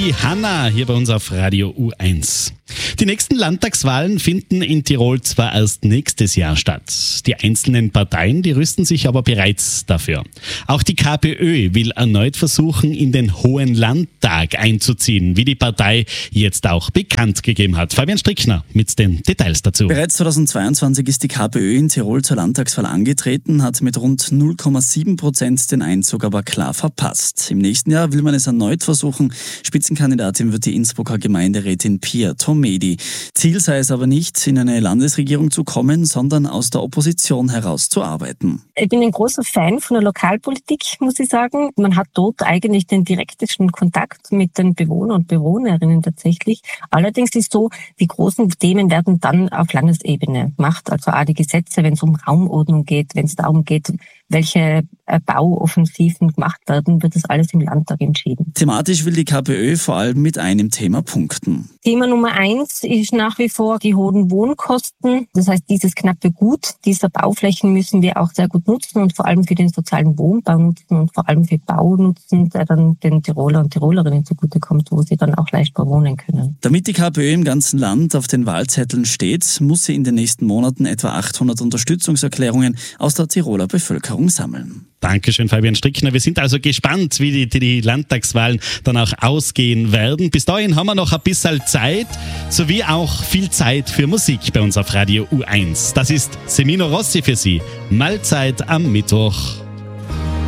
die Hanna hier bei uns auf Radio U1. Die nächsten Landtagswahlen finden in Tirol zwar erst nächstes Jahr statt. Die einzelnen Parteien, die rüsten sich aber bereits dafür. Auch die KPÖ will erneut versuchen, in den Hohen Landtag einzuziehen, wie die Partei jetzt auch bekannt gegeben hat. Fabian Strickner mit den Details dazu. Bereits 2022 ist die KPÖ in Tirol zur Landtagswahl angetreten, hat mit rund 0,7% den Einzug aber klar verpasst. Im nächsten Jahr will man es erneut versuchen. Spitzenkandidatin wird die Innsbrucker Gemeinderätin Pia Tomedi. Ziel sei es aber nicht, in eine Landesregierung zu kommen, sondern aus der Opposition heraus zu arbeiten. Ich bin ein großer Fan von der Lokalpolitik, muss ich sagen. Man hat dort eigentlich den direktesten Kontakt mit den Bewohnern und Bewohnerinnen tatsächlich. Allerdings ist so, die großen Themen werden dann auf Landesebene gemacht. Also auch die Gesetze, wenn es um Raumordnung geht, wenn es darum geht, welche Bauoffensiven gemacht werden, wird das alles im Landtag entschieden. Thematisch will die KPÖ vor allem mit einem Thema punkten. Thema Nummer 1 ist nach wie vor die hohen Wohnkosten. Das heißt, dieses knappe Gut dieser Bauflächen müssen wir auch sehr gut nutzen und vor allem für den sozialen Wohnbau nutzen und vor allem für Bau nutzen, der dann den Tiroler und Tirolerinnen zugutekommt, wo sie dann auch leichter wohnen können. Damit die KPÖ im ganzen Land auf den Wahlzetteln steht, muss sie in den nächsten Monaten etwa 800 Unterstützungserklärungen aus der Tiroler Bevölkerung sammeln. Dankeschön, Fabian Strickner. Wir sind also gespannt, wie die Landtagswahlen dann auch ausgehen werden. Bis dahin haben wir noch ein bisschen Zeit, sowie auch viel Zeit für Musik bei uns auf Radio U1. Das ist Semino Rossi für Sie. Mahlzeit am Mittwoch.